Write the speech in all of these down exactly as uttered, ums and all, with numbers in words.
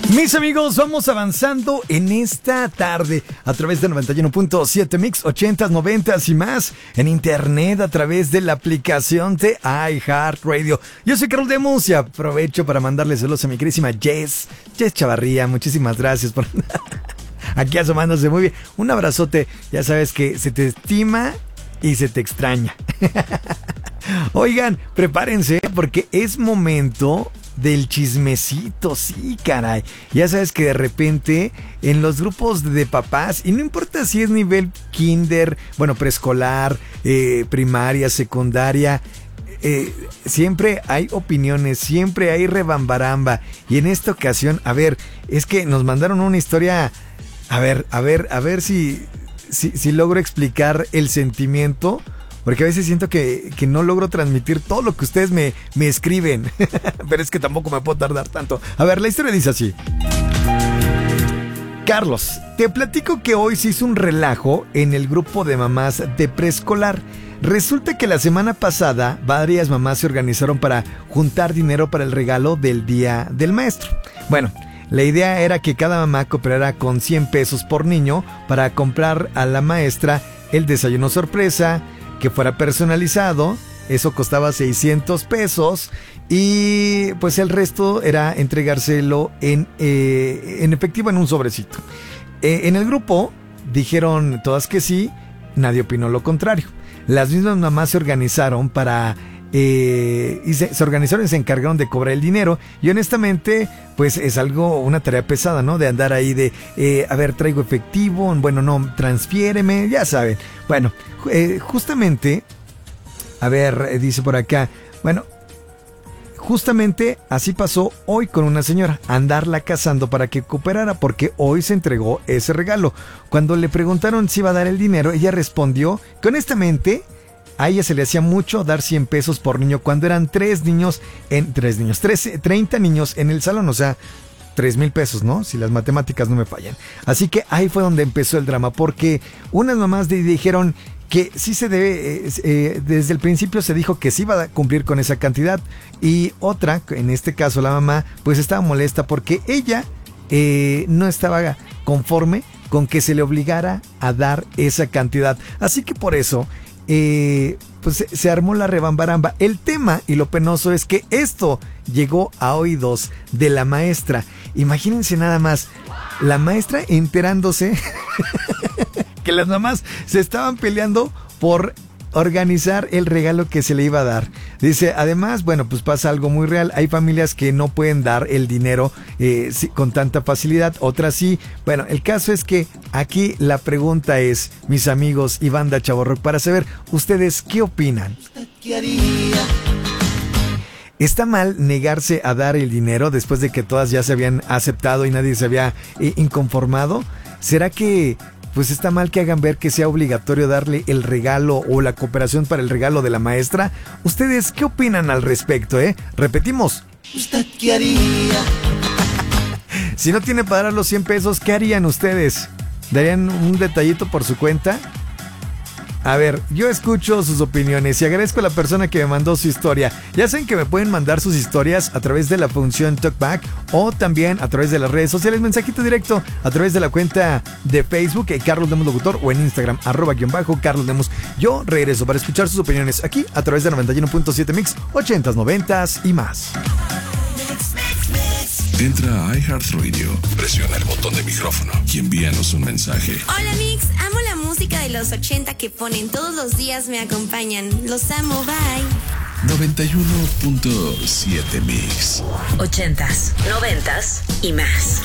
Mis amigos, vamos avanzando en esta tarde a través de noventa y uno punto siete Mix, ochentas, noventas y más, en internet a través de la aplicación de iHeartRadio. Yo soy Carlos Lemus y aprovecho para mandarle saludos a mi querísima Jess, Jess Chavarría. Muchísimas gracias por aquí asomándose muy bien. Un abrazote, ya sabes que se te estima y se te extraña. Oigan, prepárense porque es momento del chismecito, sí, caray. Ya sabes que de repente en los grupos de papás, y no importa si es nivel kinder, bueno, preescolar, eh, primaria, secundaria, eh, siempre hay opiniones, siempre hay rebambaramba. Y en esta ocasión, a ver, es que nos mandaron una historia, a ver, a ver, a ver si, si, si logro explicar el sentimiento. Porque a veces siento que, que no logro transmitir todo lo que ustedes me, me escriben. Pero es que tampoco me puedo tardar tanto. A ver, la historia dice así. Carlos, te platico que hoy se hizo un relajo en el grupo de mamás de preescolar. Resulta que la semana pasada varias mamás se organizaron para juntar dinero para el regalo del Día del Maestro. Bueno, la idea era que cada mamá cooperara con cien pesos por niño para comprar a la maestra el desayuno sorpresa, que fuera personalizado. Eso costaba seiscientos pesos y pues el resto era entregárselo en, eh, en efectivo en un sobrecito. Eh, en el grupo dijeron todas que sí, nadie opinó lo contrario. Las mismas mamás se organizaron para... Eh, y se, se organizaron y se encargaron de cobrar el dinero. Y honestamente pues es algo, una tarea pesada, ¿no? De andar ahí de eh, a ver, traigo efectivo, bueno, no, transfiéreme, ya saben. Bueno, eh, justamente, a ver, eh, dice por acá, bueno, justamente así pasó hoy con una señora, andarla cazando para que cooperara porque hoy se entregó ese regalo. Cuando le preguntaron si iba a dar el dinero, ella respondió que honestamente a ella se le hacía mucho dar cien pesos por niño cuando eran tres niños, en tres niños, tres, treinta niños en el salón, o sea, tres mil pesos, ¿no? Si las matemáticas no me fallan. Así que ahí fue donde empezó el drama, porque unas mamás de, dijeron que sí se debe, eh, eh, desde el principio se dijo que sí iba a cumplir con esa cantidad, y otra, en este caso la mamá, pues estaba molesta porque ella eh, no estaba conforme con que se le obligara a dar esa cantidad. Así que por eso... Eh, pues se, se armó la rebambaramba. El tema y lo penoso es que esto llegó a oídos de la maestra. Imagínense nada más, la maestra enterándose que las mamás se estaban peleando por organizar el regalo que se le iba a dar. Dice, además, bueno, pues pasa algo muy real. Hay familias que no pueden dar el dinero eh, sí, con tanta facilidad, otras sí. Bueno, el caso es que aquí la pregunta es, mis amigos y banda Chavorrock, para saber ustedes qué opinan. ¿Qué haría? ¿Está mal negarse a dar el dinero después de que todas ya se habían aceptado y nadie se había eh, inconformado? ¿Será que pues está mal que hagan ver que sea obligatorio darle el regalo o la cooperación para el regalo de la maestra? ¿Ustedes qué opinan al respecto, eh? Repetimos. ¿Usted qué haría? Si no tiene para dar los cien pesos, ¿qué harían ustedes? ¿Darían un detallito por su cuenta? A ver, yo escucho sus opiniones y agradezco a la persona que me mandó su historia. Ya saben que me pueden mandar sus historias a través de la función Talkback o también a través de las redes sociales, mensajito directo a través de la cuenta de Facebook, eh, Carlos Lemus Locutor, o en Instagram, arroba guión bajo Carlos Lemus. Yo regreso para escuchar sus opiniones aquí a través de noventa y uno punto siete Mix, ochentas, noventas y más. Entra a iHeartRadio, presiona el botón de micrófono y envíanos un mensaje. Hola Mix, amo la música de los ochenta que ponen todos los días, me acompañan. Los amo, bye. noventa y uno punto siete Mix. Ochentas, noventas y más.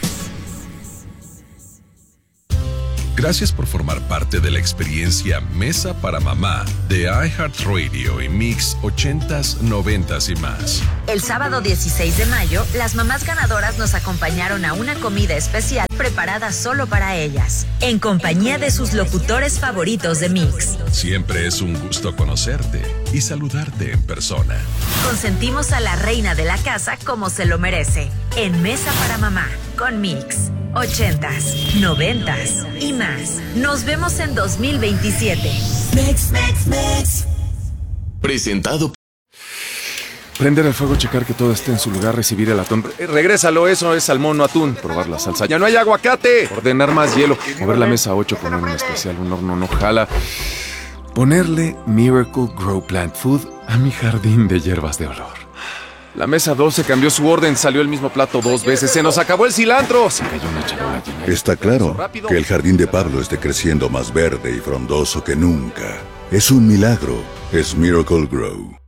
Gracias por formar parte de la experiencia Mesa para Mamá de iHeartRadio y Mix ochentas, noventas y más. El sábado dieciséis de mayo, las mamás ganadoras nos acompañaron a una comida especial preparada solo para ellas, en compañía de sus locutores favoritos de Mix. Siempre es un gusto conocerte y saludarte en persona. Consentimos a la reina de la casa como se lo merece, en Mesa para Mamá, con Mix. Ochentas, noventas y más. Nos vemos en dos mil veintisiete. Mix, mix, mix. Presentado. Prender el fuego, checar que todo esté en su lugar, recibir el atún. Re- regrésalo, eso es salmón, no atún. Probar la salsa. ¡Ya no hay aguacate! Ordenar más hielo. Mover la mesa a ocho, poner un especial, un horno no jala. Ponerle Miracle Grow Plant Food a mi jardín de hierbas de olor. La mesa doce cambió su orden, salió el mismo plato dos veces. ¡Se nos acabó el cilantro! Se cayó una charola llena de- Está claro que el jardín de Pablo esté creciendo más verde y frondoso que nunca. Es un milagro. Es Miracle Grow.